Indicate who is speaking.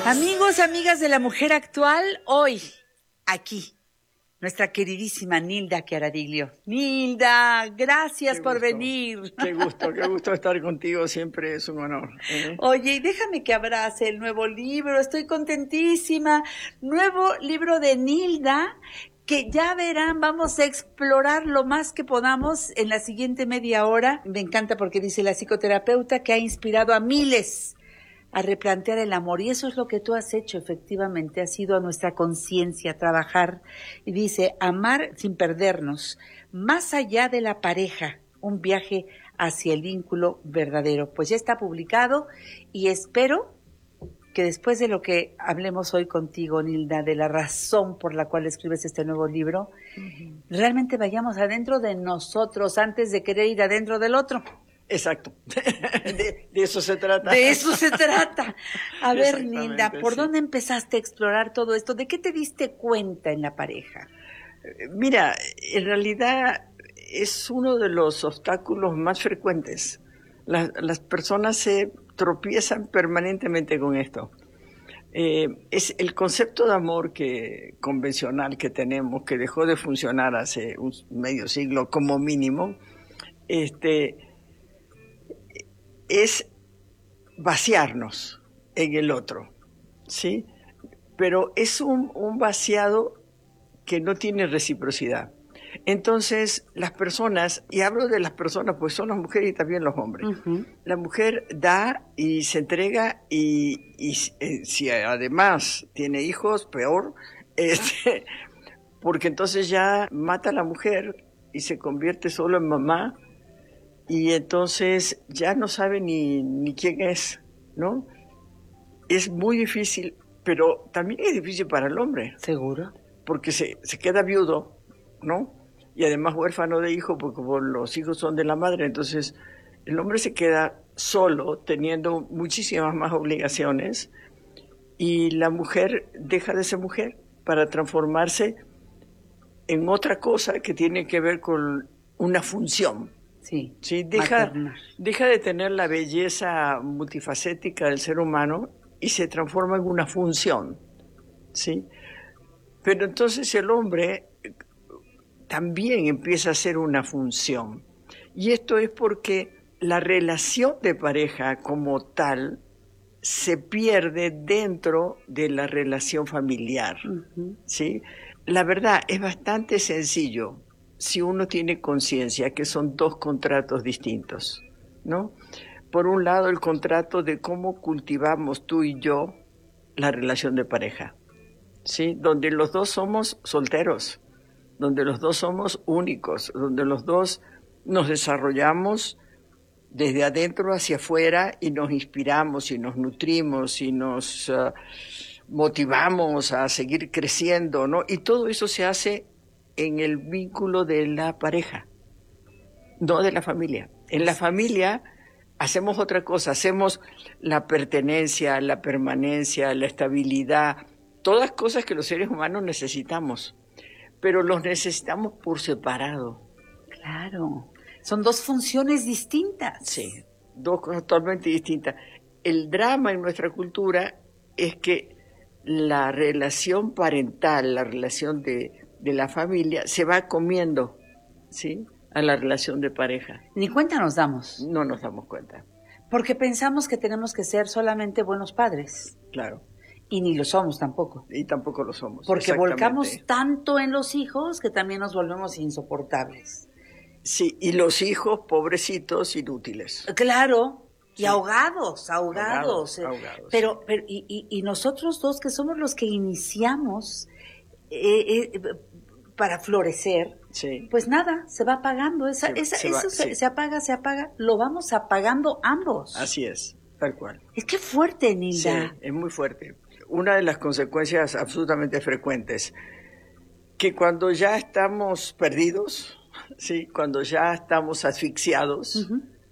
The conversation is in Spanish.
Speaker 1: Amigos, amigas de la mujer actual, hoy, aquí, nuestra queridísima Nilda Chiaradiglio. Nilda, gracias por venir.
Speaker 2: Qué gusto estar contigo, siempre es un honor.
Speaker 1: Oye, y déjame que abrace el nuevo libro, estoy contentísima. Nuevo libro de Nilda, que ya verán, vamos a explorar lo más que podamos en la siguiente media hora. Me encanta porque dice la psicoterapeuta que ha inspirado a miles a replantear el amor, y eso es lo que tú has hecho, efectivamente, has ido a nuestra conciencia a trabajar, y dice, amar sin perdernos, más allá de la pareja, un viaje hacia el vínculo verdadero. Pues ya está publicado, y espero que después de lo que hablemos hoy contigo, Nilda, de la razón por la cual escribes este nuevo libro, realmente vayamos adentro de nosotros antes de querer ir adentro del otro.
Speaker 2: Exacto, de eso se trata.
Speaker 1: De eso se trata. A ver, Nilda, ¿por dónde empezaste a explorar todo esto? ¿De qué te diste cuenta en la pareja?
Speaker 2: Mira, en realidad es uno de los obstáculos más frecuentes. Las personas se tropiezan permanentemente con esto. Es el concepto de amor convencional que tenemos, que dejó de funcionar hace un medio siglo como mínimo, es vaciarnos en el otro, ¿sí? Pero es un vaciado que no tiene reciprocidad. Entonces, las personas, y hablo de las personas, pues son las mujeres y también los hombres. Uh-huh. La mujer da y se entrega y si además tiene hijos, peor, porque entonces ya mata a la mujer y se convierte solo en mamá, y entonces ya no sabe ni quién es, ¿no? Es muy difícil, pero también es difícil para el hombre.
Speaker 1: ¿Seguro?
Speaker 2: Porque se queda viudo, ¿no? Y además huérfano de hijo, porque los hijos son de la madre. Entonces el hombre se queda solo, teniendo muchísimas más obligaciones, y la mujer deja de ser mujer para transformarse en otra cosa que tiene que ver con una función.
Speaker 1: Sí,
Speaker 2: ¿sí? Deja de tener la belleza multifacética del ser humano y se transforma en una función, ¿sí? Pero entonces el hombre también empieza a ser una función. Y esto es porque la relación de pareja como tal se pierde dentro de la relación familiar, uh-huh. ¿sí? La verdad es bastante sencillo si uno tiene conciencia que son dos contratos distintos, ¿no? Por un lado, el contrato de cómo cultivamos tú y yo la relación de pareja, ¿sí? Donde los dos somos solteros, donde los dos somos únicos, donde los dos nos desarrollamos desde adentro hacia afuera y nos inspiramos y nos nutrimos y nos motivamos a seguir creciendo, ¿no? Y todo eso se hace en el vínculo de la pareja, no de la familia. En la familia hacemos otra cosa, hacemos la pertenencia, la permanencia, la estabilidad, todas cosas que los seres humanos necesitamos, pero los necesitamos por separado.
Speaker 1: Claro, son dos funciones distintas.
Speaker 2: Sí, dos cosas totalmente distintas. El drama en nuestra cultura es que la relación parental, la relación de la familia, se va comiendo, ¿sí?, a la relación de pareja.
Speaker 1: Ni cuenta nos damos.
Speaker 2: No nos damos cuenta.
Speaker 1: Porque pensamos que tenemos que ser solamente buenos padres.
Speaker 2: Claro.
Speaker 1: Y ni lo somos tampoco.
Speaker 2: Y tampoco lo somos.
Speaker 1: Porque volcamos tanto en los hijos que también nos volvemos insoportables.
Speaker 2: Sí, y los hijos, pobrecitos, inútiles.
Speaker 1: Claro. Y
Speaker 2: sí.
Speaker 1: ahogados.
Speaker 2: Pero
Speaker 1: y nosotros dos, que somos los que iniciamos para florecer,
Speaker 2: sí.
Speaker 1: Pues nada, se va apagando. Se apaga, lo vamos apagando ambos.
Speaker 2: Así es, tal cual.
Speaker 1: Es que fuerte, Nilda.
Speaker 2: Sí, es muy fuerte. Una de las consecuencias absolutamente frecuentes, que cuando ya estamos perdidos, sí, cuando ya estamos asfixiados, uh-huh.